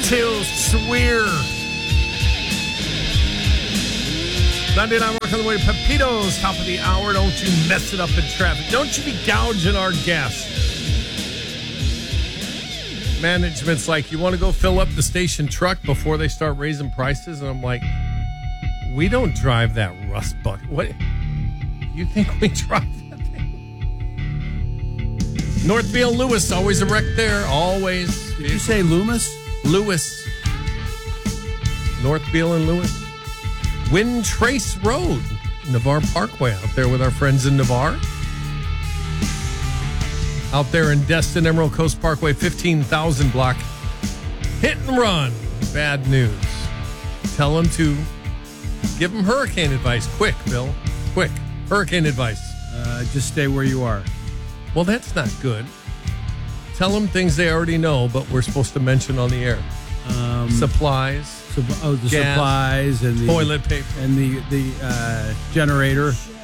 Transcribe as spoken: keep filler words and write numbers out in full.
Till Swear. ninety-nine work on the way to Pepito's, top of the hour. Don't you mess it up in traffic. Don't you be gouging our gas. Management's like, you want to go fill up the station truck before they start raising prices? And I'm like, we don't drive that rust bucket. What? You think we drive that thing? Northfield Lewis, always a wreck there. Always. Did you say Loomis? Lewis. Northfield and Lewis. Wind Trace Road, Navarre Parkway, out there with our friends in Navarre. Out there in Destin, Emerald Coast Parkway, fifteen thousand block. Hit and run. Bad news. Tell them to give them hurricane advice. Quick, Bill. Quick. Hurricane advice. Uh, just stay where you are. Well, that's not good. Tell them things they already know, but we're supposed to mention on the air. Um, Supplies. So, oh, the gas, supplies and the toilet paper and the the uh, generator.